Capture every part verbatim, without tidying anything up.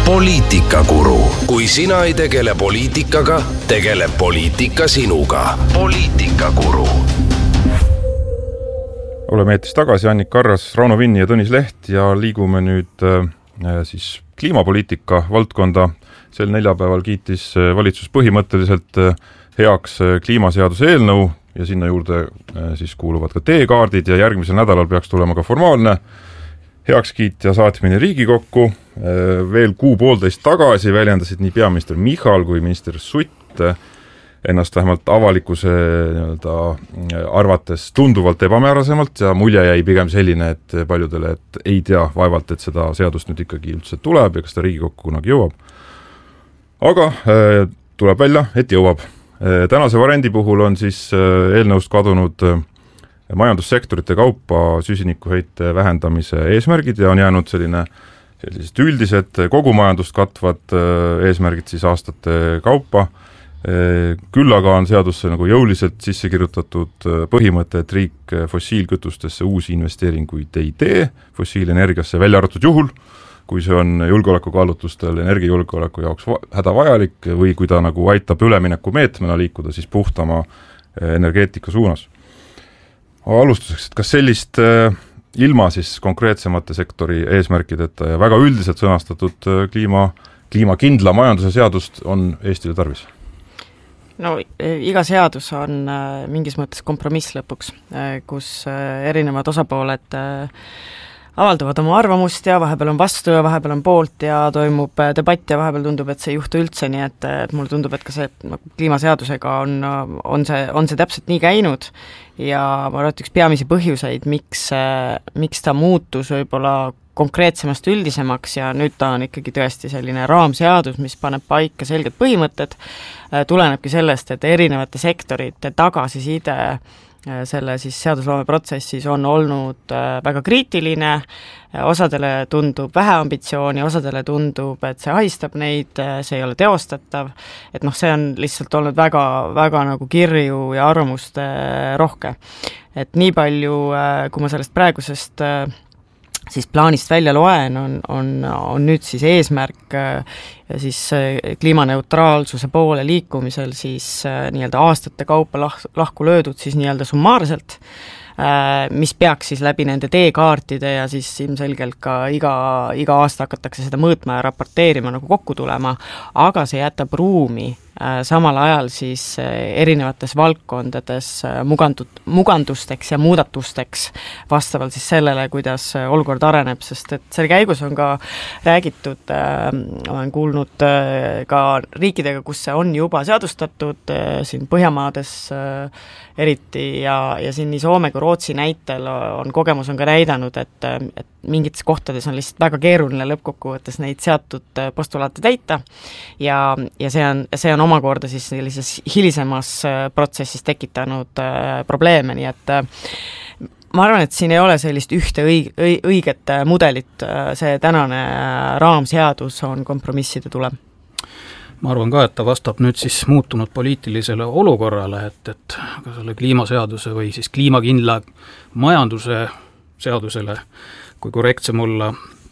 Poliitikakuru. Kui sina ei tegele poliitikaga, tegele poliitika sinuga. Poliitikakuru. Oleme eetis tagasi Annika Arras, Rauno Vinni ja Tõnis Leht ja liigume nüüd äh, siis kliimapoliitika valdkonda. Sel neljapäeval kiitis valitsus põhimõtteliselt heaks kliimaseaduse eelnõu ja sinna juurde äh, siis kuuluvad ka teekaardid ja järgmisel nädalal peaks tulema ka formaalne heakskiit ja saatmine Riigikokku. Veel kuu poolteist tagasi väljendasid nii peaminister Michal kui minister Sutt ennast vähemalt avalikkuse nii-öelda arvates tunduvalt ebamäärasemalt ja mulje jäi pigem selline, et paljudele, et ei tea vaevalt, et seda seadust nüüd ikkagi üldse tuleb ja kas ta Riigikokku kunagi jõuab. Aga äh, tuleb välja, et jõuab. Äh, tänase variandi puhul on siis äh, eelnõust kadunud äh, majandussektorite kaupa süsinikuheite vähendamise eesmärgid ja on jäänud selline sellised üldised kogu majandust katvad eesmärgid siis aastate kaupa. Küll aga on seadusse nagu jõuliselt sisse kirjutatud põhimõte, et riik fossiilkütustesse uusi investeeringuid ei tee, fossiilenergiasse välja arvatud juhul, kui see on julgeolekukaalutlustel energiajulgeoleku jaoks hädavajalik või kui ta nagu aitab ülemineku meetmena liikuda siis puhtama energeetika suunas. Alustuseks, et kas sellist äh, ilma siis konkreetsemate sektori eesmärkideta ja väga üldiselt sõnastatud äh, kliima, kliimakindla majanduse seadust on Eestile tarvis? No iga seadus on äh, mingis mõttes kompromiss lõpuks, äh, kus äh, erinevad osapooled äh, avaldavad oma arvamust ja vahepeal on vastu ja vahepeal on poolt ja toimub debatt ja vahepeal tundub, et see ei juhtu üldse, nii et, et mulle tundub, et ka see kliimaseadusega on, on, see, on see täpselt nii käinud ja ma arvan, et üks peamisi põhjuseid, miks, miks ta muutus võib-olla konkreetsemast üldisemaks ja nüüd ta on ikkagi tõesti selline raamseadus, mis paneb paika selged põhimõtted, tulenebki sellest, et erinevate sektorite tagasiside selle siis seadusloome protsessis on olnud väga kriitiline, osadele tundub vähe ambitsiooni, osadele tundub, et see ahistab neid, see ei ole teostatav, et noh, see on lihtsalt olnud väga, väga nagu kirju ja arvamuste rohke. Et nii palju, kui ma sellest praegusest siis plaanist välja loen, on, on, on nüüd siis eesmärk ja siis kliimaneutraalsuse poole liikumisel siis nii-öelda aastate kaupa lah, lahku löödud siis nii-öelda summaarselt, mis peaks siis läbi nende teekaartide ja siis ilmselgelt ka iga, iga aasta hakatakse seda mõõtma ja raporteerima nagu kokku tulema, aga see jätab ruumi samal ajal siis erinevates valdkondades mugandut, mugandusteks ja muudatusteks vastavalt siis sellele, kuidas olukord areneb, sest et selle käigus on ka räägitud, äh, olen kuulnud äh, ka riikidega, kus see on juba seadustatud, äh, siin Põhjamaades äh, eriti ja, ja siin nii Soome kui Rootsi näitel on kogemus on ka näidanud, et, et mingites kohtades on lihtsalt väga keeruline lõppkokkuvõttes neid seatud postulaate täita ja, ja see on, see on omakorda siis sellises hilisemas protsessis tekitanud probleeme, nii et ma arvan, et siin ei ole sellist ühte õig- õiget mudelit, see tänane raamseadus on kompromisside tulem. Ma arvan ka, et ta vastab nüüd siis muutunud poliitilisele olukorrale, et, et ka selle kliimaseaduse või siis kliimakindla majanduse seadusele, kui korrektsem olla,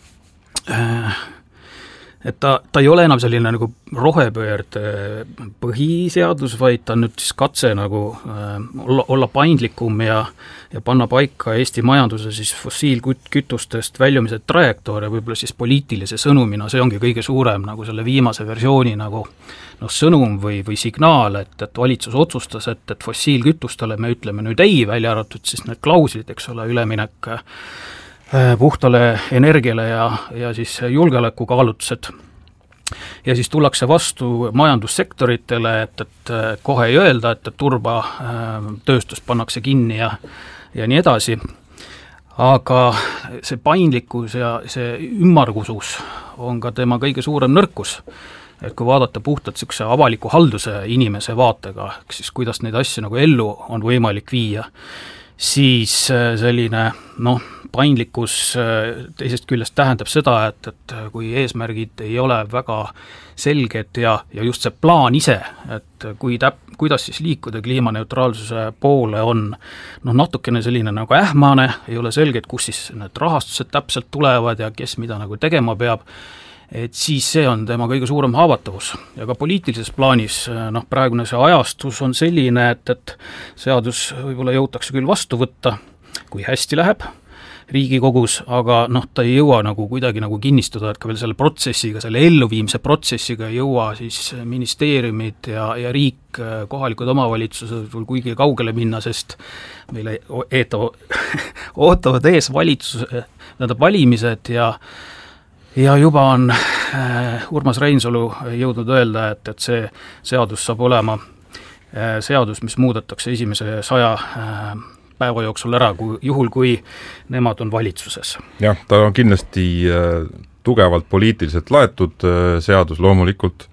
et ta, ta ei ole enam selline nagu rohepöörde põhiseadus, vaid ta on nüüd siis katse nagu olla, olla paindlikum ja, ja panna paika Eesti majanduse siis fossiilkütustest väljumise trajektoor ja võib-olla siis poliitilise sõnumina, see ongi kõige suurem nagu selle viimase versiooni nagu noh, sõnum või, või signaal, et, et valitsus otsustas, et, et fossiilkütustele me ütleme nüüd ei, välja arvatud siis need klauslid, eks ole, üleminek puhtale energiale ja, ja siis julgeolekukaalutlused. Ja siis tullakse vastu majandussektoritele, et, et kohe ei öelda, et, et turbatööstus pannakse kinni ja, ja nii edasi. Aga see paindlikkus ja see ümmargusus on ka tema kõige suurem nõrkus. Et kui vaadata puhtalt sellise avaliku halduse inimese vaatega, siis kuidas neid asju nagu ellu on võimalik viia, siis selline noh, paindlikkus teisest küljest tähendab seda, et, et kui eesmärgid ei ole väga selged ja, ja just see plaan ise, et kui täp, kuidas siis liikuda kliimaneutraalsuse poole on noh, natukene selline nagu ähmane, ei ole selge, et kus siis need rahastused täpselt tulevad ja kes mida nagu tegema peab, et siis see on tema kõige suurem haavatavus. Ja ka poliitilises plaanis, noh, praegune see ajastus on selline, et, et seadus võib-olla jõutakse küll vastu võtta, kui hästi läheb Riigikogus, aga noh, ta ei jõua nagu kuidagi nagu kinnistuda, et ka veel selle protsessiga, selle elluviimise protsessiga ei jõua siis ministeeriumid ja, ja riik, kohalikud omavalitsused kuigi kaugele minna, sest meile eetava, ootavad ees valitsus, tähendab valimised ja ja juba on äh, Urmas Reinsalu jõudnud öelda, et, et see seadus saab olema äh, seadus, mis muudetakse esimese saja äh, päeva jooksul ära, kui, juhul kui nemad on valitsuses. Jah, ta on kindlasti äh, tugevalt poliitiliselt laetud äh, seadus loomulikult.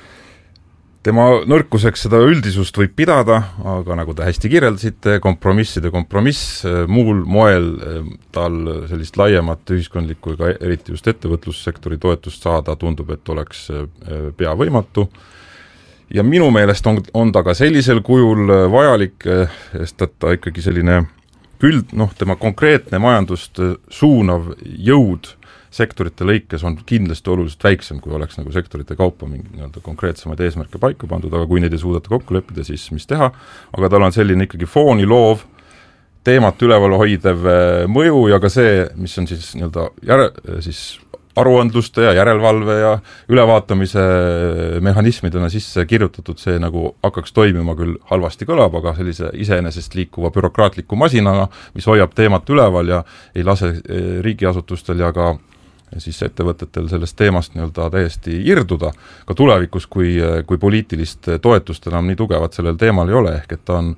Tema nõrkuseks seda üldisust võib pidada, aga nagu te hästi kirjeldasite, kompromisside kompromiss, äh, muul moel äh, tal sellist laiemat ühiskondlikku ega eriti just ettevõtlussektori toetust saada tundub, et oleks äh, pea võimatu. Ja minu meelest on, on ta ka sellisel kujul vajalik, sest et ta ikkagi selline küll, noh, tema konkreetne majandust suunav jõud sektorite lõikes on kindlasti oluliselt väiksem, kui oleks nagu sektorite kaupa mingi nii-öelda konkreetsemaid eesmärke paika pandud, aga kui neid ei suudata kokku leppida, siis mis teha, aga tal on selline ikkagi fooni loov, teemat üleval hoidev mõju ja ka see, mis on siis nii-öelda järe, siis aruandluste ja järelevalve ja ülevaatamise mehhanismidena sisse kirjutatud, see nagu hakkaks toimima küll halvasti kõlab, aga sellise iseenesest liikuva bürokraatliku masinana, mis hoiab teemat üleval ja ei lase riigiasutustel ja ka siis ettevõtetel sellest teemast nii-öelda täiesti irduda, ka tulevikus, kui, kui poliitilist toetust enam nii tugevat sellel teemal ei ole, ehk et ta on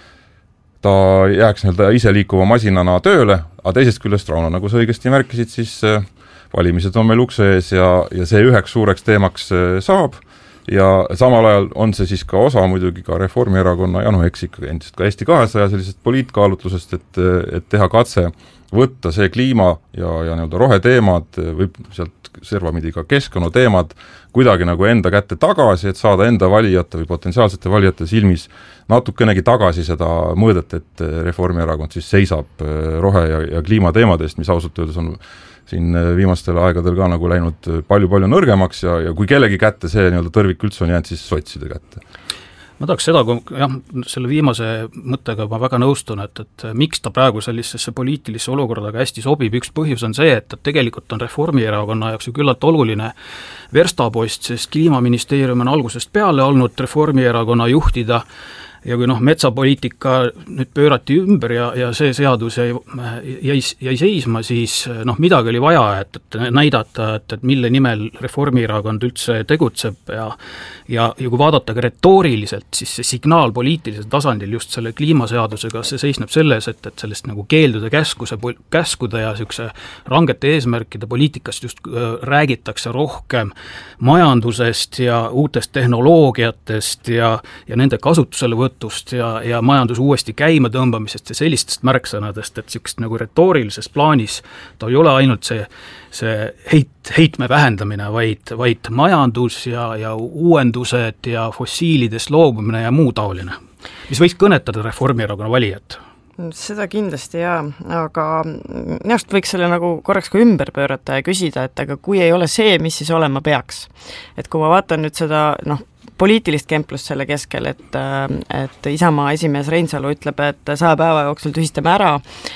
ta jääks nii-öelda ise liikuva masinana tööle, aga teisest küljest, Rauno, nagu sa õigesti märkisid, siis valimised on meil ukse ees ja, ja see üheks suureks teemaks saab ja samal ajal on see siis ka osa muidugi ka Reformierakonna ja noh, eks ikka endist ka Eesti kahesaja sellisest poliitkaalutlusest, et, et teha katse võtta see kliima ja, ja nii-öelda roheteemad või sealt servamidi ka keskkonnateemad kuidagi nagu enda kätte tagasi, et saada enda valijate või potentsiaalsete valijate silmis natukenegi tagasi seda mõõdet, et Reformierakond siis seisab rohe- ja, ja kliimateemadest, mis ausalt öeldes on siin viimastel aegadel ka nagu läinud palju-palju nõrgemaks ja, ja kui kellegi kätte see nii-öelda tõrvik üldse on jäänud, siis sotside kätte. Ma tahaks seda, kui jah, selle viimase mõttega ma väga nõustun, et, et miks ta praegu sellisesse poliitilisse olukordaga hästi sobib, üks põhjus on see, et, et tegelikult on Reformierakonna jaoks ju küllalt oluline verstapost, sest Kliimaministeerium on algusest peale olnud Reformierakonna juhtida ja kui noh, metsapoliitika nüüd pöörati ümber ja, ja see seadus jäi, jäi, jäi seisma, siis noh, midagi oli vaja, et, et näidata, et, et mille nimel Reformierakond üldse tegutseb ja ja, ja kui vaadata ka retooriliselt, siis see signaal poliitilisel tasandil just selle kliimaseadusega, see seisneb selles, et, et sellest nagu keeldude käskuse, käskude ja niisuguse rangete eesmärkide poliitikast just äh, räägitakse rohkem majandusest ja uutest tehnoloogiatest ja, ja nende kasutusele võtust ja, ja majandus uuesti käima tõmbamisest ja sellistest märksõnadest, et niisugust nagu retoorilises plaanis ta ei ole ainult see, see heit, heitme vähendamine, vaid, vaid majandus ja, ja uuendused ja fossiilidest loobumine ja muu taoline, mis võiks kõnetada Reformierakonna valijat. Seda kindlasti jaa, aga minu arust võiks selle nagu korraks ka ümber pöörata ja küsida, et aga kui ei ole see, mis siis olema peaks. Et kui ma vaatan nüüd seda, noh, poliitilist kemplust selle keskel, et, et Isamaa esimees Reinsalu ütleb, et saja päeva jooksul tühistame ära,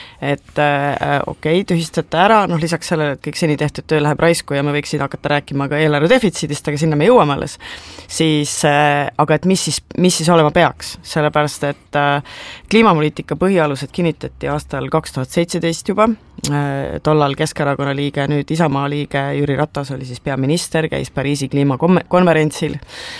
et äh, okei okay,, tühistate ära, noh lisaks sellele, et kõik seni tehtud töö läheb raisku ja me võiksin hakata rääkima ka eelarve defitsiidist, aga sinna me jõuame alles, siis äh, aga et mis siis, mis siis olema peaks, sellepärast et äh, kliimapoliitika põhialused kinnitati aastal kaks tuhat seitseteist juba, äh, tollal Keskerakonna liige, nüüd Isamaa liige Jüri Ratas oli siis peaminister, käis Pariisi kliimakonverentsil,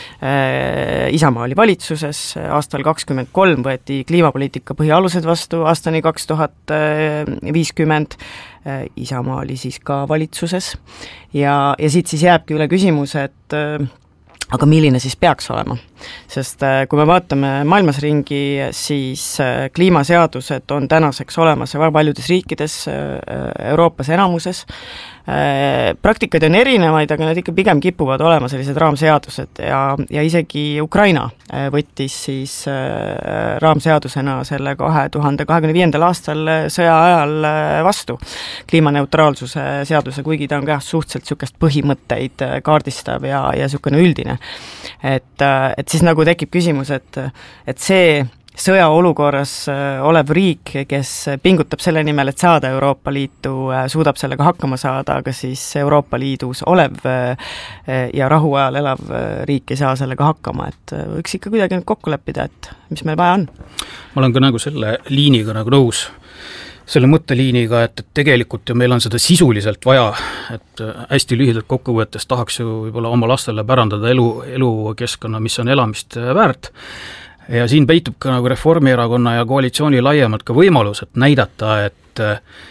äh, Isamaa oli valitsuses, aastal kakskümmend kolm võeti kliimapoliitika põhialused vastu, aastani kaks tuhat viiskümmend, Isamaa oli siis ka valitsuses ja, ja siit siis jääbki üle küsimus, et aga milline siis peaks olema. sest kui me vaatame maailmas ringi, siis kliimaseadused on tänaseks olemas väga paljudes riikides, Euroopas enamuses. Praktikaid on erinevaid, aga need ikka pigem kipuvad olema sellised raamseadused ja, ja isegi Ukraina võttis siis raamseadusena selle kahe tuhande kahekümne viiendal aastal sõja ajal vastu kliimaneutraalsuse seaduse, kuigi ta on ka suhteliselt niisugust põhimõtteid kaardistav ja, ja niisugune üldine. Et, et siis nagu tekib küsimus, et, et see sõjaolukorras olev riik, kes pingutab selle nimel, et saada Euroopa Liitu, suudab sellega hakkama saada, aga siis Euroopa Liidus olev ja rahuajal elav riik ei saa sellega hakkama, et võiks ikka kuidagi nüüd kokku leppida, et mis meil vaja on. Ma olen ka nagu selle liiniga nagu nõus, selle mõtteliiniga, et, et tegelikult ju meil on seda sisuliselt vaja, et hästi lühidalt kokkuvõttes tahaks ju võib-olla oma lastele pärandada elu, elukeskkonna, mis on elamist väärt. Ja siin peitub ka nagu Reformierakonna ja koalitsiooni laiemalt ka võimalus, et näidata, et,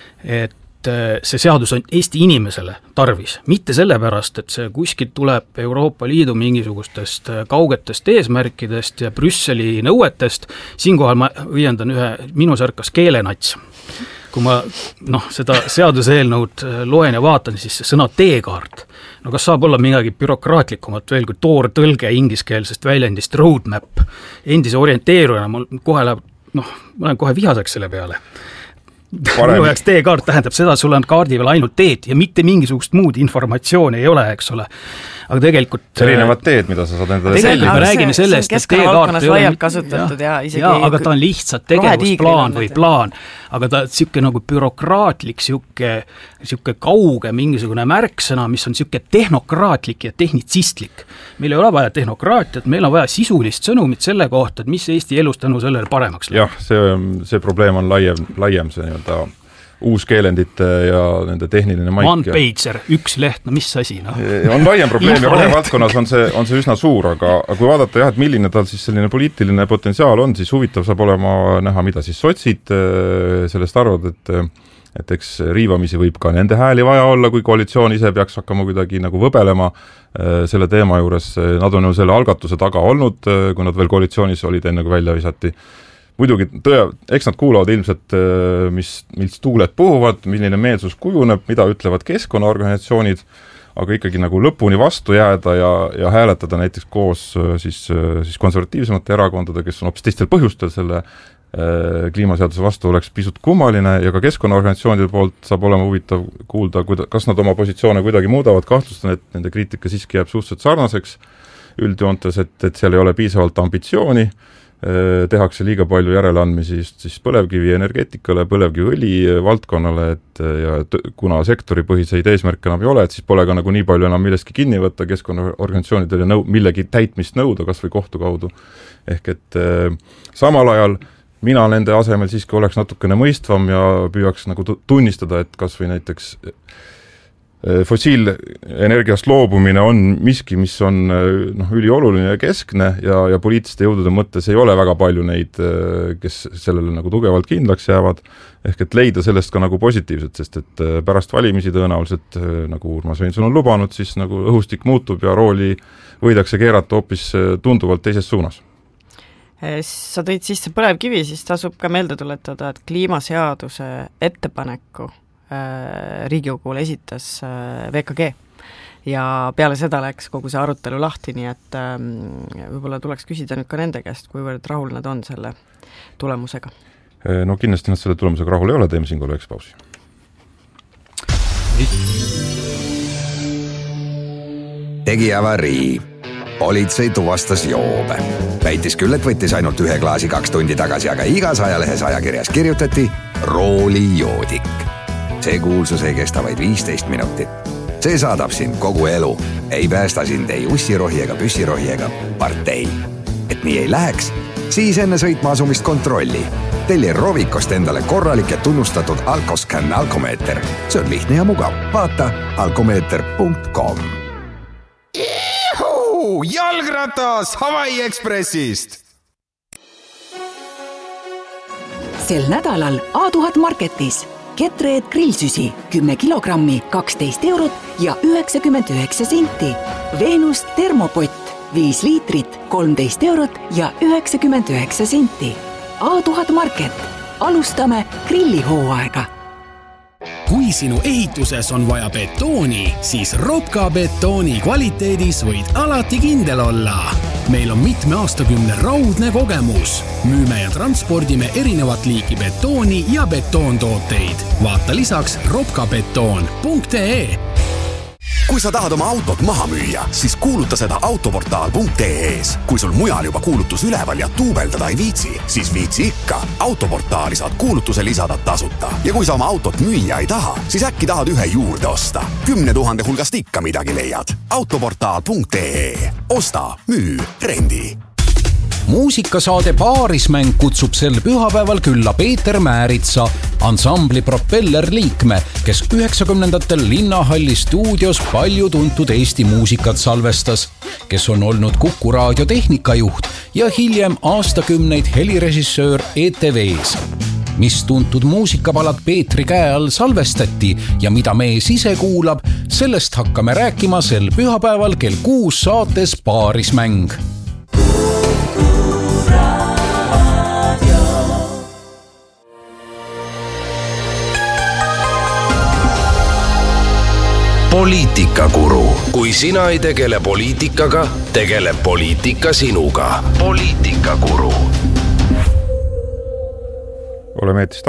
et see seadus on Eesti inimesele tarvis. Mitte sellepärast, et see kuskilt tuleb Euroopa Liidu mingisugustest kaugetest eesmärkidest ja Brüsseli nõuetest. Siinkohal ma õiendan ühe minu särkas keelenats. Kui ma noh, seda seaduseelnõud loen ja vaatan, siis sõna teekaart. No kas saab olla midagi bürokraatlikumat veel kui toor tõlge ingliskeelsest väljendist roadmap. Endise orienteerujana ma kohe läheb, noh, ma olen kohe vihaseks selle peale. Minu jaoks teekaart tähendab seda, et sul on kaardi veel ainult teed ja mitte mingisugust muud informatsiooni ei ole, eks ole. Aga tegelikult erinevad teed, mida sa saad enda tegelikult me räägime sellest, et teekaart ei ole kasutatud ja, ja isegi ja, aga ta on lihtsalt tegevusplaan või plaan, aga ta siuke nagu bürokraatlik, siuke, siuke kauge mingisugune märksõna, mis on siuke tehnokraatlik ja tehnitsistlik. Meil ei ole vaja tehnokraatiat, meil on vaja sisulist sõnumit selle kohta, et mis Eesti elus tänu sellele paremaks läheb. Jah, see, see probleem on laiem, laiem see nii-öelda uuskeelendite ja nende tehniline maik. One-pager, üks leht, no mis asi? No? On laiem probleem ja valdkonnas on see, on see üsna suur, aga kui vaadata jah, et milline tal siis selline poliitiline potentsiaal on, siis huvitav saab olema näha, mida siis sotsid sellest arvad, et, et eks riivamisi võib ka nende hääli vaja olla, kui koalitsioon ise peaks hakkama kuidagi nagu võbelema selle teema juures. Nad on ju selle algatuse taga olnud, kui nad veel koalitsioonis olid enne kui välja visati. Muidugi tõe, eks nad kuulavad ilmselt, mis, mis tuuled puhuvad, milline meelsus kujuneb, mida ütlevad keskkonnaorganisatsioonid, aga ikkagi nagu lõpuni vastu jääda ja, ja hääletada näiteks koos siis, siis konservatiivsemate erakondade, kes on hoopis teistel põhjustel selle kliimaseaduse vastu, oleks pisut kummaline ja ka keskkonnaorganisatsioonide poolt saab olema huvitav kuulda, kas nad oma positsioone kuidagi muudavad, kahtlustan, et nende kriitika siiski jääb suhteliselt sarnaseks üldjoontes, et, et seal ei ole piisavalt ambitsiooni, tehakse liiga palju järeleandmisi just siis põlevkivi energeetikale, põlevkiviõli valdkonnale, et ja kuna sektoripõhiseid eesmärke enam ei ole, et siis pole ka nagu nii palju enam millestki kinni võtta keskkonnaorganisatsioonidele nõu, millegi täitmist nõuda, kas või kohtu kaudu. Ehk et eh, samal ajal mina nende asemel siiski oleks natukene mõistvam ja püüaks nagu tunnistada, et kas või näiteks fossiilenergiast loobumine on miski, mis on noh, ülioluline ja keskne ja, ja poliitiliste jõudude mõttes ei ole väga palju neid, kes sellele nagu tugevalt kindlaks jäävad, ehk et leida sellest ka nagu positiivset, sest et pärast valimisi tõenäoliselt, nagu Urmas Reinsalu on lubanud, siis nagu õhustik muutub ja rooli võidakse keerata hoopis tunduvalt teises suunas. Sa tõid sisse põlevkivi, siis tasub ka meelde tuletada, et kliimaseaduse ettepaneku Riigikogule esitas V K G ja peale seda läks kogu see arutelu lahti, nii et võib-olla tuleks küsida nüüd ka nende käest, kuivõrd rahul nad on selle tulemusega. No kindlasti nad selle tulemusega rahul ei ole, teeme siin kolleeks pausi. Tegi avarii. Politsei tuvastas joobe. Väitis küll, et võttis ainult ühe klaasi kaks tundi tagasi, aga igas ajalehes ajakirjas kirjutati rooli joodik. See kuulsus ei kesta vaid viisteist minutit. See saadab sind kogu elu. Ei päästa sind ei ussirohi ega püssirohi ega partei. Et nii ei läheks, siis enne sõitma asumist kontrolli. Telli Rovikost endale korralik ja tunnustatud Alkoscan alkomeeter. See on lihtne ja mugav. Vaata alkomeeter punkt com. Ihu! Jalgratas Hawaii Expressist! Sel nädalal A tuhat Marketis Ketreed grillsüsi kümme kilogrammi kaksteist eurot ja üheksakümmend üheksa senti. Venus termopott viis liitrit, kolmteist eurot ja üheksakümmend üheksa senti. A tuhat Market. Alustame grillihooaega. Kui sinu ehituses on vaja betooni, siis Ropka betooni kvaliteedis võid alati kindel olla. Meil on mitme aastakümne raudne kogemus. Müüme ja transpordime erinevat liiki betooni ja betoontooteid. Vaata lisaks ropkabetoon punkt ee. Kui sa tahad oma autot maha müüa, siis kuuluta seda autoportaal punkt ee-s. Kui sul mujal juba kuulutus üleval ja tuubeldada ei viitsi, siis viitsi ikka. Autoportaali saad kuulutuse lisada tasuta. Ja kui sa oma autot müüa ei taha, siis äkki tahad ühe juurde osta. Kümne tuhande hulgast ikka midagi leiad. autoportaal punkt ee. Osta, müü, rendi. Muusikasaade Paarismäng kutsub sel pühapäeval külla Peeter Määritsa, ansambli Propeller liikme, kes üheksakümnendatel Linnahalli stuudios palju tuntud Eesti muusikat salvestas, kes on olnud Kuku raadio tehnikajuht ja hiljem aastakümneid helirežissöör E T V-s. Mis tuntud muusikapalad Peetri käe all salvestati ja mida mees ise kuulab, sellest hakkame rääkima sel pühapäeval kell kuus saates Paarismäng. Poliitikakuru. Kui sina ei tegele poliitikaga, tegeleb poliitika sinuga. Poliitikakuru. Oleme eetist